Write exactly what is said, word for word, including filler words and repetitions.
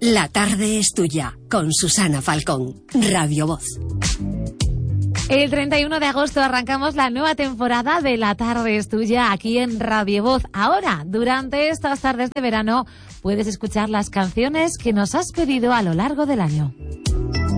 La tarde es tuya, con Susana Falcón, Radio Voz. El treinta y uno de agosto arrancamos la nueva temporada de La tarde es tuya aquí en Radio Voz. Ahora, durante estas tardes de verano, puedes escuchar las canciones que nos has pedido a lo largo del año.